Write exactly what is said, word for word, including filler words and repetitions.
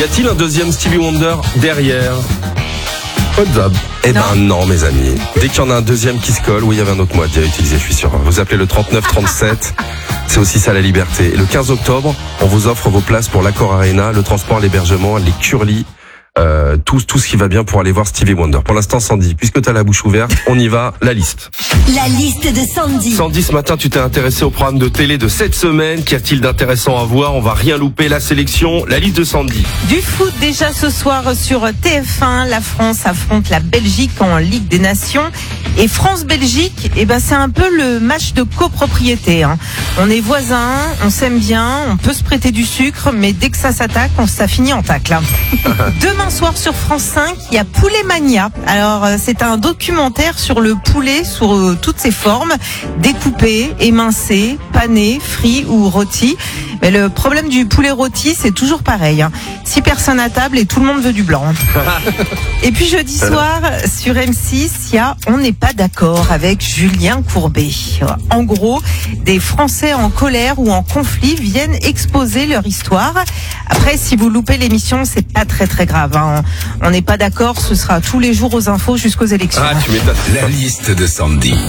a-t-il un deuxième Stevie Wonder derrière Hold up. Eh ben non, mes amis. Dès qu'il y en a un deuxième qui se colle, oui, il y avait un autre mot à dire utiliser, je suis sûr. Vous appelez le trente-neuf trente-sept. C'est aussi ça la liberté. Et le quinze octobre, on vous offre vos places pour l'Accor Arena, le transport, l'hébergement, les curlis, euh, tout, tout ce qui va bien pour aller voir Stevie Wonder. Pour l'instant, Sandy, puisque tu as la bouche ouverte, on y va, la liste. La liste de Sandy. Sandy, ce matin, tu t'es intéressé au programme de télé de cette semaine. Qu'y a-t-il d'intéressant à voir? On va rien louper. La sélection, la liste de Sandy. Du foot déjà ce soir sur T F un. La France affronte la Belgique en Ligue des Nations. Et France-Belgique, eh ben, c'est un peu le match de copropriété, hein. On est voisins, on s'aime bien, on peut se prêter du sucre, mais dès que ça s'attaque, on, ça finit en tacle, hein. Demain soir sur France cinq, il y a Poulet Mania. Alors, c'est un documentaire sur le poulet sous euh, toutes ses formes, découpé, émincé, pané, frit ou rôti. Mais le problème du poulet rôti, c'est toujours pareil, hein. Six personnes à table et tout le monde veut du blanc. Et puis jeudi soir, sur M six, il y a On n'est pas d'accord avec Julien Courbet. En gros, des Français en colère ou en conflit viennent exposer leur histoire. Après, si vous loupez l'émission, c'est pas très très grave, hein. On n'est pas d'accord, ce sera tous les jours aux infos jusqu'aux élections. Ah, tu m'étonnes. La liste de Sandy.